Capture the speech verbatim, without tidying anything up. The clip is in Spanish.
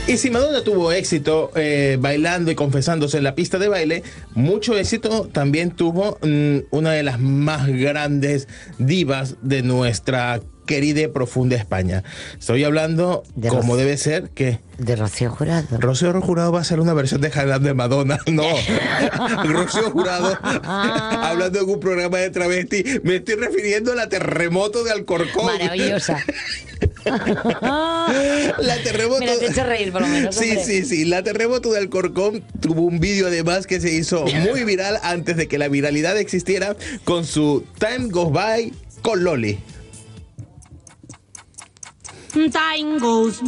Y si Madonna tuvo éxito eh, bailando y confesándose en la pista de baile, mucho éxito también tuvo mmm, una de las más grandes divas de nuestra querida y profunda España. Estoy hablando, de como Ro- debe ser, que... De Rocío Jurado. Rocío Jurado va a ser una versión de Jalán de Madonna. No. Rocío Jurado hablando en un programa de travesti. Me estoy refiriendo a la Terremoto de Alcorcón. Maravillosa. La Terremoto... Me la has hecho reír, por lo menos. Sí, hombre. sí, sí. La Terremoto de Alcorcón tuvo un vídeo además que se hizo muy viral antes de que la viralidad existiera, con su Time Goes By con Loli. Time goes